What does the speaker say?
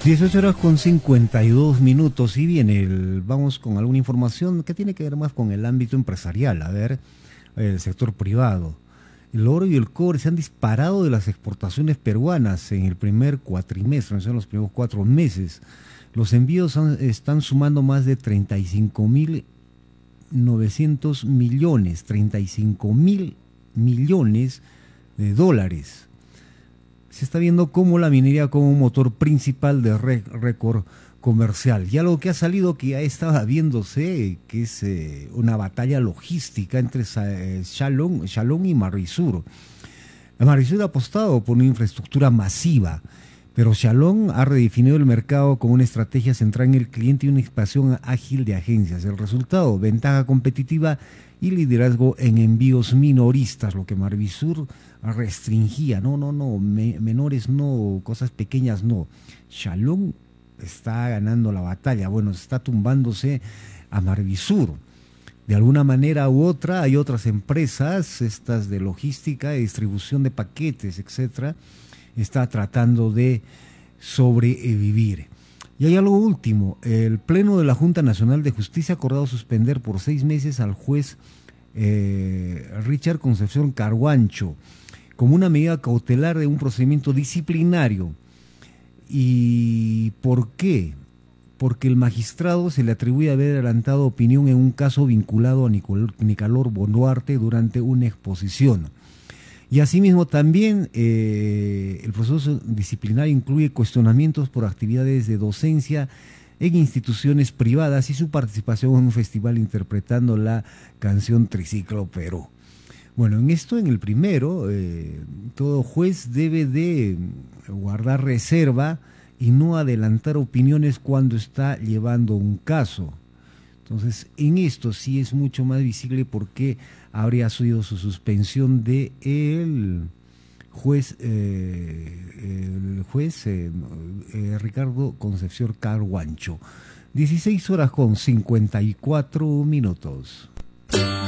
18 horas con 52 minutos y bien, vamos con alguna información que tiene que ver más con el ámbito empresarial, a ver, el sector privado. El oro y el cobre se han disparado de las exportaciones peruanas en el primer cuatrimestre, en los primeros 4 meses. Los envíos están sumando más de 35.900 millones, 35.000 millones de dólares. Se está viendo como la minería como un motor principal de récord comercial. Y algo que ha salido que ya estaba viéndose, que es una batalla logística entre Shalom y Marisur. Marisur ha apostado por una infraestructura masiva, pero Shalom ha redefinido el mercado con una estrategia centrada en el cliente y una expansión ágil de agencias. El resultado, ventaja competitiva y liderazgo en envíos minoristas, lo que Marisur restringía. No, menores no, cosas pequeñas no. Shalom está ganando la batalla, bueno, está tumbándose a Marisur. De alguna manera u otra hay otras empresas, estas de logística, de distribución de paquetes, etcétera, está tratando de sobrevivir. Y hay algo último, el Pleno de la Junta Nacional de Justicia ha acordado suspender por 6 meses al juez Richard Concepción Carhuancho como una medida cautelar de un procedimiento disciplinario. ¿Y por qué? Porque el magistrado se le atribuye haber adelantado opinión en un caso vinculado a Nicanor Boluarte durante una exposición. Y asimismo también el proceso disciplinario incluye cuestionamientos por actividades de docencia en instituciones privadas y su participación en un festival interpretando la canción Triciclo Perú. Bueno, en el primero, todo juez debe de guardar reserva y no adelantar opiniones cuando está llevando un caso. Entonces, en esto sí es mucho más visible por qué habría sido su suspensión de el juez Ricardo Concepción Carhuancho. 16 horas con 54 minutos.